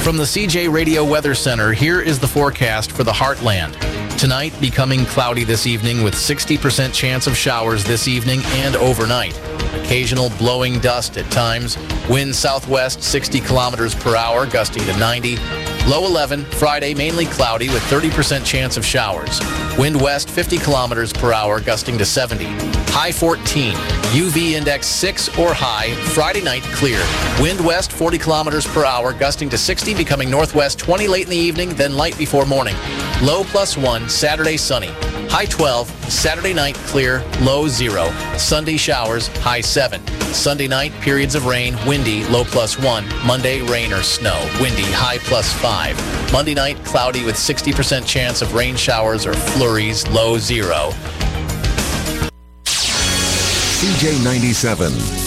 From the CJ Radio Weather Center, here is the forecast for the Heartland. Tonight, becoming cloudy this evening with 60% chance of showers this evening and overnight. Occasional blowing dust at times. Wind southwest 60 kilometers per hour, gusting to 90. Low 11, Friday mainly cloudy with 30% chance of showers. Wind west 50 kilometers per hour, gusting to 70. High 14, UV index 6 or high, Friday night clear. Wind west 40 kilometers per hour, gusting to 60, becoming northwest 20 late in the evening, then light before morning. Low +1, Saturday sunny. High 12, Saturday night clear, low 0. Sunday showers, high 7. Sunday night, periods of rain, windy, low +1. Monday, rain or snow, windy, high +5. Monday night, cloudy with 60% chance of rain showers or flurries, low 0. CJ 97.